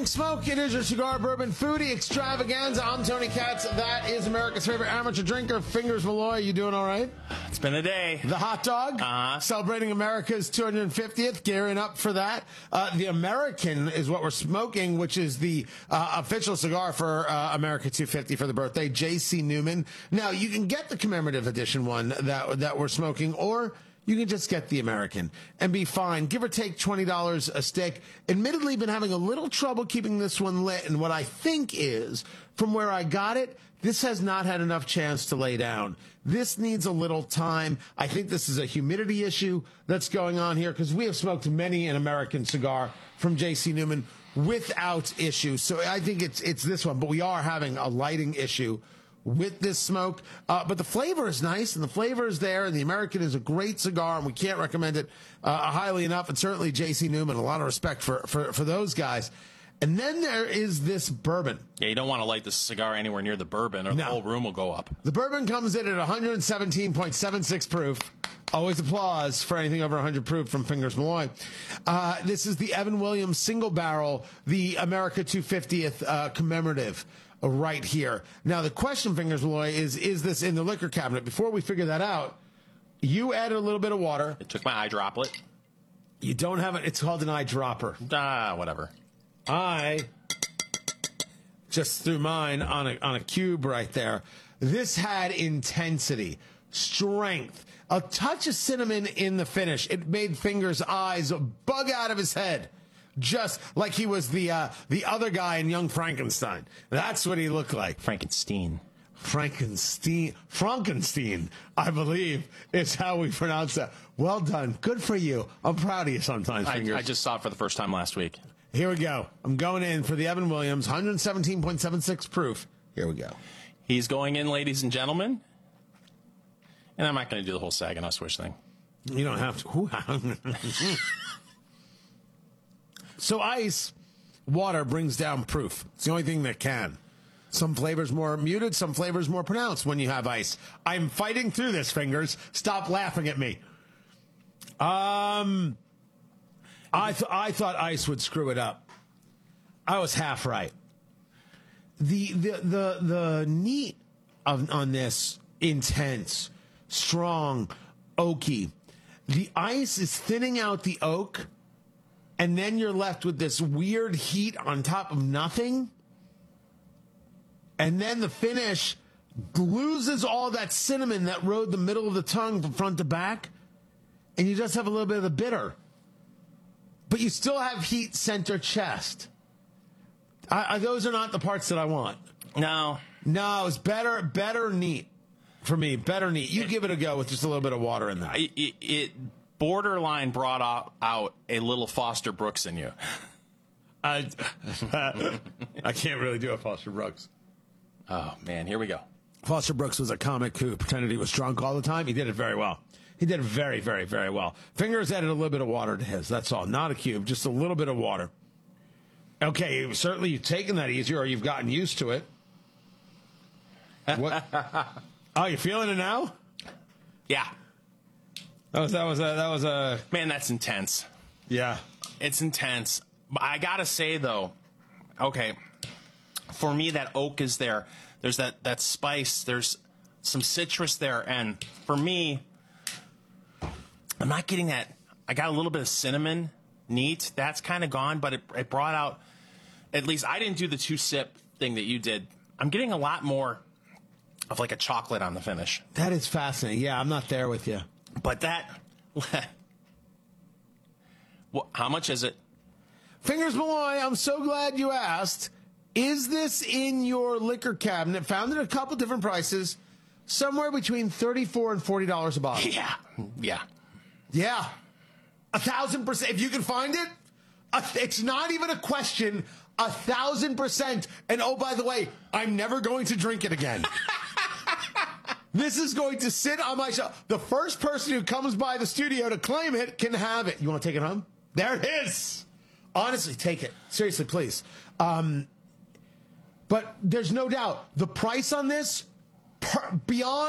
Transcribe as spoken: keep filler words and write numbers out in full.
Smoke, it is your cigar bourbon foodie extravaganza. I'm Tony Katz. That is America's favorite amateur drinker, Fingers Malloy. You doing all right? It's been a day. The hot dog, uh-huh. celebrating America's two hundred fiftieth, gearing up for that. Uh, the American is what we're smoking, which is the uh, official cigar for uh, America two fifty for the birthday, J C Newman. Now, you can get the commemorative edition one that that we're smoking, or you can just get the American and be fine. Give or take twenty dollars a stick. Admittedly, been having a little trouble keeping this one lit. And what I think is, from where I got it, this has not had enough chance to lay down. This needs a little time. I think this is a humidity issue that's going on here, because we have smoked many an American cigar from J C Newman without issue. So I think it's it's this one. But we are having a lighting issue with this smoke, uh, but the flavor is nice, and the flavor is there, and the American is a great cigar, and we can't recommend it uh, highly enough, and certainly J C Newman, a lot of respect for, for, for those guys. And then there is this bourbon. Yeah, you don't want to light this cigar anywhere near the bourbon, or No. the whole room will go up. The bourbon comes in at one seventeen point seven six proof. Always applause for anything over one hundred proof from Fingers Malloy. Uh, this is the Evan Williams single barrel, the America two fiftieth uh, commemorative. Right here. Now, the question, Fingers Malloy, is, is this in the liquor cabinet? Before we figure that out, you added a little bit of water. It took my eye droplet. You don't have it. It's called an eyedropper. Ah, whatever. I just threw mine on a, on a cube right there. This had intensity, strength, a touch of cinnamon in the finish. It made Fingers' eyes bug out of his head. Just like he was the uh, the other guy in Young Frankenstein. That's what he looked like. Frankenstein. Frankenstein. Frankenstein, I believe, is how we pronounce that. Well done. Good for you. I'm proud of you sometimes, I, Fingers. I just saw it for the first time last week. Here we go. I'm going in for the Evan Williams, one seventeen point seven six proof. Here we go. He's going in, ladies and gentlemen. And I'm not going to do the whole Saginaw Swish thing. You don't have to. So ice, water brings down proof. It's the only thing that can. Some flavors more muted, some flavors more pronounced when you have ice. I'm fighting through this, Fingers. Stop laughing at me. Um, I th- I thought ice would screw it up. I was half right. The the the the neat of on this, intense, strong, oaky. The ice is thinning out the oak. And then you're left with this weird heat on top of nothing. And then the finish loses all that cinnamon that rode the middle of the tongue from front to back. And you just have a little bit of the bitter. But you still have heat center chest. I, I, those are not the parts that I want. No. No, it's better, better neat for me. Better neat. You it, give it a go with just a little bit of water in there. It, it, it borderline brought out, out a little Foster Brooks in you. I, I can't really do a Foster Brooks. Oh, man, here we go. Foster Brooks was a comic who pretended he was drunk all the time. He did it very well. He did it very, very, very well. Fingers added a little bit of water to his. That's all. Not a cube, just a little bit of water. Okay, certainly you've taken that easier, or you've gotten used to it. What? Oh, you feeling it now? Yeah. That was that was a that was a man. That's intense. Yeah, it's intense. But I gotta say though, okay, for me that oak is there. There's that that spice. There's some citrus there, and for me, I'm not getting that. I got a little bit of cinnamon, neat. That's kind of gone, but it, it brought out. At least I didn't do the two sip thing that you did. I'm getting a lot more of like a chocolate on the finish. That is fascinating. Yeah, I'm not there with you. But that, well, how much is it? Fingers Malloy, I'm so glad you asked. Is this in your liquor cabinet? Found it at a couple different prices, somewhere between thirty-four dollars and forty dollars a bottle. Yeah, yeah. Yeah. A thousand percent. If you can find it, a, it's not even a question. A thousand percent. And oh, by the way, I'm never going to drink it again. This is going to sit on my shelf. The first person who comes by the studio to claim it can have it. You want to take it home? There it is. Honestly, take it. Seriously, please. Um, but there's no doubt the price on this, per, beyond